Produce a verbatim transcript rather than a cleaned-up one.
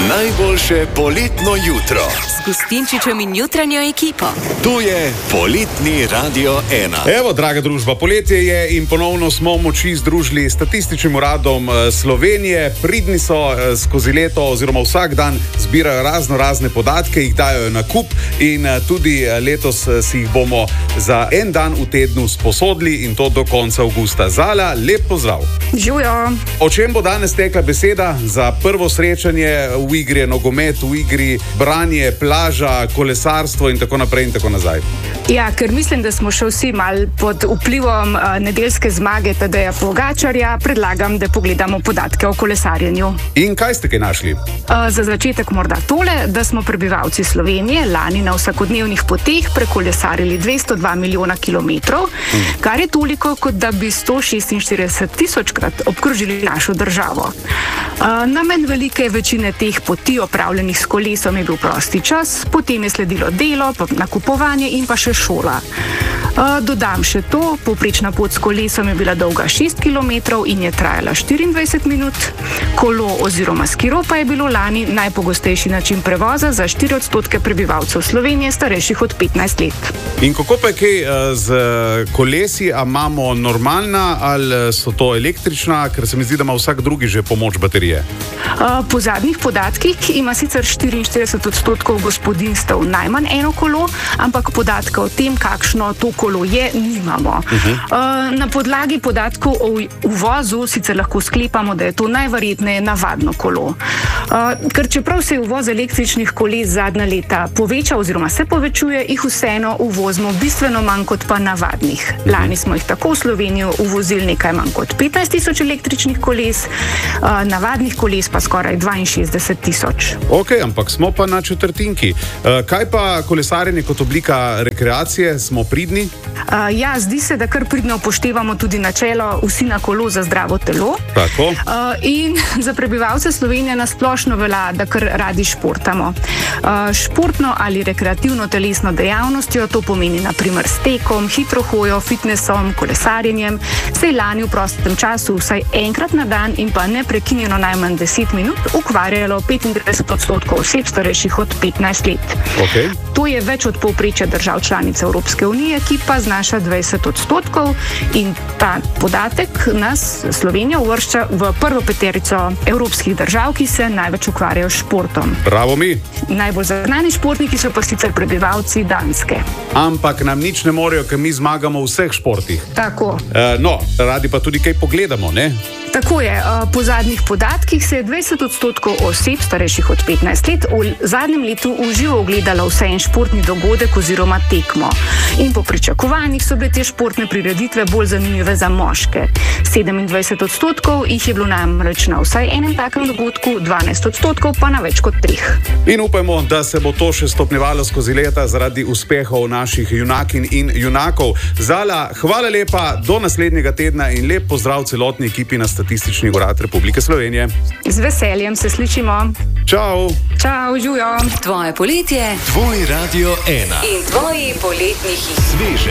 Najboljše poletno jutro. S Gustinčičem in jutranjo ekipo. Tu je Poletni Radio ena. Evo, draga družba, poletje je in ponovno smo moči združili s Statističnim uradom Slovenije. Pridni so skozi leto oziroma vsak dan zbirajo razno razne podatke, jih dajo na kup in tudi letos si jih bomo za en dan v tednu sposodili in to do konca avgusta. Zala, lep pozdrav. Živijo. O čem bo danes tekla beseda? Za prvo srečanje v igri je nogomet, v igri branje, plaža, kolesarstvo in tako naprej in tako nazaj. Ja, ker mislim, da smo še vsi mal pod vplivom uh, nedeljske zmage Tadeja Pogačarja, predlagam, da pogledamo podatke o kolesarjenju. In kaj ste kaj našli? Uh, za začetek morda tole, da smo prebivalci Slovenije lani na vsakodnevnih poteh prekolesarili dvesto dva milijona kilometrov, hmm. kar je toliko, kot da bi sto šestinštirideset tisočkrat obkrožili našo državo. Uh, namen velike večine teh poti opravljenih s kolesom je bil prosti čas, potem je sledilo delo, nakupovanje in pa še šola. Uh, dodam še to, povprečna pot s kolesom je bila dolga šest kilometrov in je trajala štiriindvajset minut, kolo oziroma skiro pa je bilo lani najpogostejši način prevoza za štiri odstotke prebivalcev Slovenije starejših od petnajst let. In kako pa je kaj uh, z kolesi, a imamo normalna ali so to električna, ker se mi zdi, da ima vsak drugi že pomoč baterije? Uh, po zadnjih podatkih ima sicer štiriinštirideset odstotkov gospodinjstev najmanj eno kolo, ampak podatka o tem, kakšno to kolo je, nimamo. Uh-huh. Uh, na podlagi podatkov o uvozu sicer lahko sklepamo, da je to najverjetneje navadno kolo. Uh, ker čeprav se je uvoz električnih koles zadnja leta povečal oziroma se povečuje, jih vseeno uvozimo bistveno manj kot pa navadnih. Uh-huh. Lani smo jih tako v Slovenijo uvozili nekaj manj kot petnajst tisoč električnih koles, uh, navadnih koles pa skoraj dvainšestdeset tisoč. Ok, ampak smo pa na četrtinki. Uh, kaj pa kolesarjenje kot oblika rekreacije? Smo pridni? Uh, ja, zdi se, da kar pridno upoštevamo tudi načelo vsi na kolo za zdravo telo. Tako. Uh, in za prebivalce Slovenije nasplošno velja, da kar radi športamo. Uh, športno ali rekreativno telesno dejavnostjo, to pomeni na primer s tekom, hitro hojo, fitnessom, kolesarjenjem, se je lani v prostem času vsaj enkrat na dan in pa neprekinjeno najmanj deset minut ukvarjalo petintrideset odstotkov oseb starejših od petnajst let. Okay. To je več od povprečja držav članic Evropske unije, ki pa znaša dvajset odstotkov in ta podatek nas Slovenija uvršča v prvo peterico evropskih držav, ki se največ ukvarjajo s športom. Bravo mi! Najbolj zagnani športniki so pa sicer prebivalci Danske. Ampak nam nič ne morejo, ker mi zmagamo v vseh športih. Tako. E, no, radi pa tudi kaj pogledamo, ne? Tako je. Po zadnjih podatkih se je dvajset odstotkov oseb starejših od petnajst let v zadnjem letu v živo ogledalo vsaj en športni dogodek oziroma tekmo. In po pričakovanjih so bile te športne prireditve bolj zanimive za moške. sedemindvajset odstotkov jih je bilo namreč na vsaj enem takem dogodku, dvanajst odstotkov pa na več kot treh. In upajmo, da se bo to še stopnjevalo skozi leta zaradi uspehov naših junakinj in junakov. Zala, hvala lepa, do naslednjega tedna in lep pozdrav celotni ekipi na Statistični urad Republike Slovenije. Z veseljem se slišimo. Čau. Čau, živijo. Tvoje poletje. Tvoj Radio ena. In tvoji poletni hiti. Sveže.